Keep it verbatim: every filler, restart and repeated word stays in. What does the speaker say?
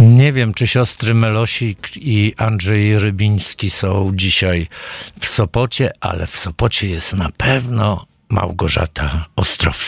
Nie wiem, czy siostry Melosik i Andrzej Rybiński są dzisiaj w Sopocie, ale w Sopocie jest na pewno Małgorzata Ostrowska.